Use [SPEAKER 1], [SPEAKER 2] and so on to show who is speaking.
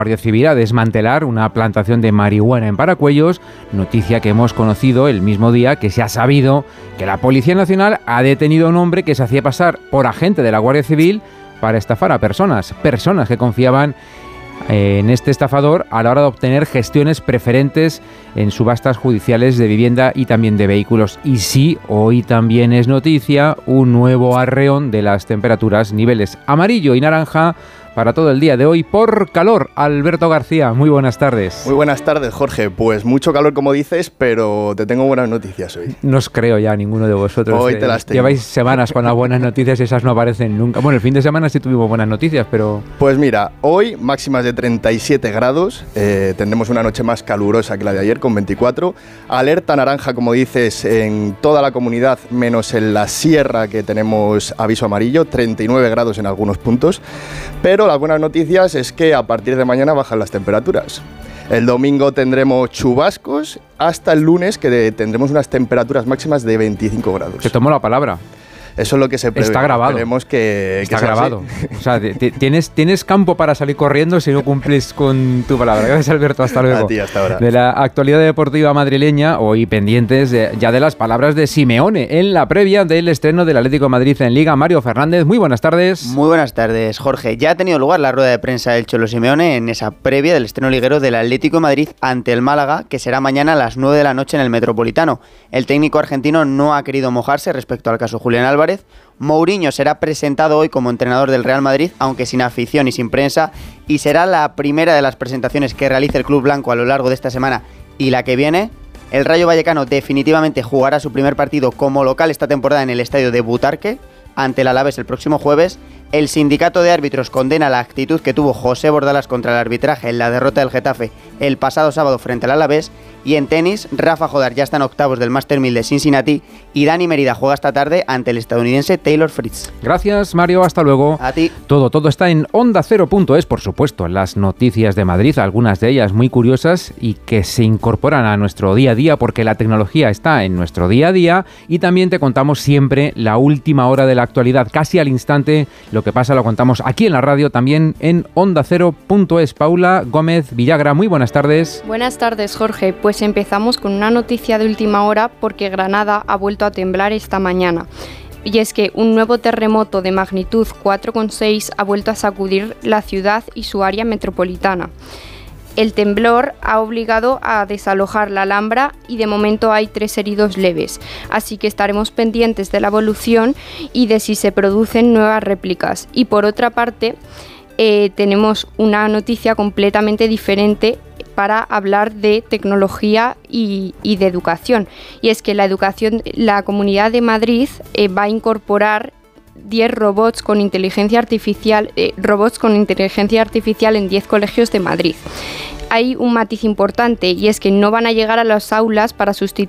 [SPEAKER 1] Guardia Civil a desmantelar una plantación de marihuana en Paracuellos, noticia que hemos conocido el mismo día que se ha sabido que la Policía Nacional ha detenido a un hombre que se hacía pasar por agente de la Guardia Civil para estafar a personas que confiaban en este estafador a la hora de obtener gestiones preferentes en subastas judiciales de vivienda y también de vehículos. Y sí, hoy también es noticia un nuevo arreón de las temperaturas, niveles amarillo y naranja para todo el día de hoy por calor. Alberto García, muy buenas tardes.
[SPEAKER 2] Muy buenas tardes, Jorge. Pues mucho calor, como dices, pero te tengo buenas noticias hoy.
[SPEAKER 1] No os creo ya ninguno de vosotros.
[SPEAKER 2] Hoy te las tengo.
[SPEAKER 1] Lleváis semanas con las buenas noticias y esas no aparecen nunca. Bueno, el fin de semana sí tuvimos buenas noticias, pero...
[SPEAKER 2] Pues mira, hoy máximas de 37 grados, tendremos una noche más calurosa que la de ayer con 24. Alerta naranja, como dices, en toda la comunidad, menos en la sierra, que tenemos aviso amarillo, 39 grados en algunos puntos. Pero las buenas noticias es que a partir de mañana bajan las temperaturas. El domingo tendremos chubascos hasta el lunes, que tendremos unas temperaturas máximas de 25 grados.
[SPEAKER 1] Te tomo la palabra.
[SPEAKER 2] Eso es lo que se prevé.
[SPEAKER 1] Está grabado.
[SPEAKER 2] Esperemos que
[SPEAKER 1] está
[SPEAKER 2] sea
[SPEAKER 1] grabado.
[SPEAKER 2] Así.
[SPEAKER 1] O sea, tienes campo para salir corriendo si no cumples con tu palabra. Gracias, Alberto. Hasta luego.
[SPEAKER 2] A ti, hasta ahora.
[SPEAKER 1] De la actualidad deportiva madrileña, hoy pendientes ya de las palabras de Simeone en la previa del estreno del Atlético de Madrid en Liga. Mario Fernández, muy buenas tardes.
[SPEAKER 3] Muy buenas tardes, Jorge. Ya ha tenido lugar la rueda de prensa del Cholo Simeone en esa previa del estreno liguero del Atlético de Madrid ante el Málaga, que será mañana a las 9 de la noche en el Metropolitano. El técnico argentino no ha querido mojarse respecto al caso Julián Álvarez. Mourinho será presentado hoy como entrenador del Real Madrid, aunque sin afición y sin prensa, y será la primera de las presentaciones que realice el club blanco a lo largo de esta semana y la que viene. El Rayo Vallecano definitivamente jugará su primer partido como local esta temporada en el estadio de Butarque, ante el Alavés el próximo jueves. El sindicato de árbitros condena la actitud que tuvo José Bordalas contra el arbitraje en la derrota del Getafe el pasado sábado frente al Alavés. Y en tenis, Rafa Jodar ya está en octavos del Master 1000 de Cincinnati y Dani Merida juega esta tarde ante el estadounidense Taylor Fritz.
[SPEAKER 1] Gracias, Mario, hasta luego.
[SPEAKER 3] A ti.
[SPEAKER 1] Todo está en OndaCero.es, por supuesto, las noticias de Madrid, algunas de ellas muy curiosas y que se incorporan a nuestro día a día porque la tecnología está en nuestro día a día, y también te contamos siempre la última hora de la actualidad, casi al instante. Lo que pasa lo contamos aquí en la radio, también en OndaCero.es. Paula Gómez Villagra, muy buenas tardes.
[SPEAKER 4] Buenas tardes, Jorge. Pues empezamos con una noticia de última hora porque Granada ha vuelto a temblar esta mañana. Y es que un nuevo terremoto de magnitud 4,6 ha vuelto a sacudir la ciudad y su área metropolitana. El temblor ha obligado a desalojar la Alhambra y de momento hay 3 heridos leves, así que estaremos pendientes de la evolución y de si se producen nuevas réplicas. Y por otra parte, tenemos una noticia completamente diferente para hablar de tecnología y de educación, y es que la Comunidad de Madrid va a incorporar 10 robots con inteligencia artificial en 10 colegios de Madrid. Hay un matiz importante, y es que no van a llegar a las aulas para sustituir